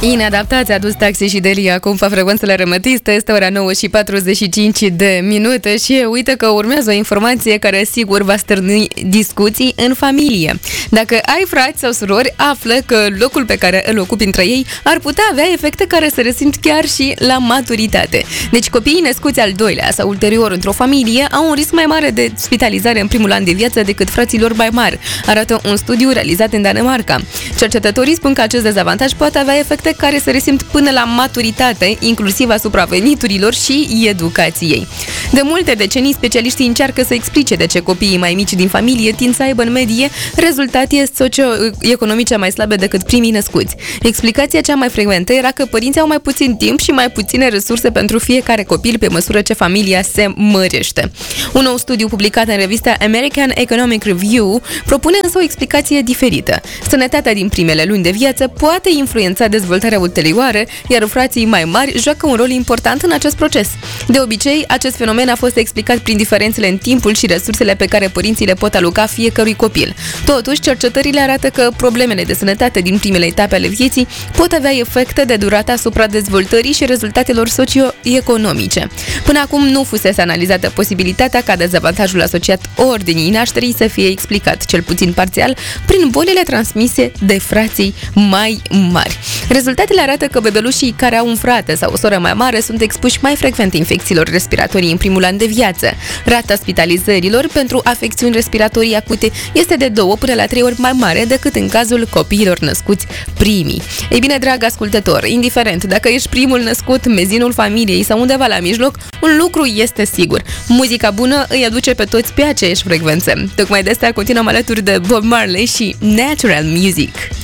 Inadaptați a dus Taxi și Delia acum pe frecvențele Rămătistă. Este ora 9:45 și uite că urmează o informație care sigur va stârni discuții în familie. Dacă ai frați sau surori, află că locul pe care îl ocupi între ei ar putea avea efecte care se resimt chiar și la maturitate. Deci copiii născuți al doilea sau ulterior într-o familie au un risc mai mare de spitalizare în primul an de viață decât fraților mai mari, arată un studiu realizat în Danemarca. Cercetătorii spun că acest dezavantaj poate avea efecte care se resimt până la maturitate, inclusiv asupra veniturilor și educației. De multe decenii, specialiștii încearcă să explice de ce copiii mai mici din familie tind să aibă în medie rezultate socioeconomice mai slabe decât primii născuți. Explicația cea mai frecventă era că părinții au mai puțin timp și mai puține resurse pentru fiecare copil pe măsură ce familia se mărește. Un nou studiu publicat în revista American Economic Review propune însă o explicație diferită. Sănătatea din primele luni de viață poate influența dezvoltarea ulterioară, iar frații mai mari joacă un rol important în acest proces. De obicei, acest fenomen a fost explicat prin diferențele în timpul și resursele pe care părinții le pot aloca fiecărui copil. Totuși, cercetările arată că problemele de sănătate din primele etape ale vieții pot avea efecte de durată asupra dezvoltării și rezultatelor socioeconomice. Până acum nu fusese analizată posibilitatea ca dezavantajul asociat ordinii nașterii să fie explicat, cel puțin parțial, prin bolile transmise de frații mai mari. Rezultatele arată că bebelușii care au un frate sau o soră mai mare sunt expuși mai frecvent infecțiilor respiratorii în primul an de viață. Rata spitalizărilor pentru afecțiuni respiratorii acute este de 2 până la 3 ori mai mare decât în cazul copiilor născuți primii. Ei bine, drag ascultător, indiferent dacă ești primul născut, mezinul familiei sau undeva la mijloc, un lucru este sigur. Muzica bună îi aduce pe toți pe aceeași frecvență. Tocmai de asta continuăm alături de Bob Marley și Natural Music.